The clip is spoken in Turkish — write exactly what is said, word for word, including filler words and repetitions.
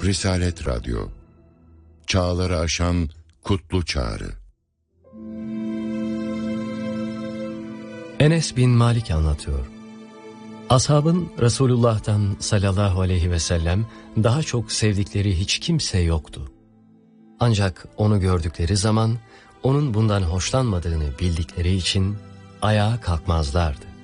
Risalet Radyo. Çağları aşan kutlu çağrı. Enes bin Malik anlatıyor. Ashabın Resulullah'tan sallallahu aleyhi ve sellem daha çok sevdikleri hiç kimse yoktu. Ancak onu gördükleri zaman onun bundan hoşlanmadığını bildikleri için ayağa kalkmazlardı.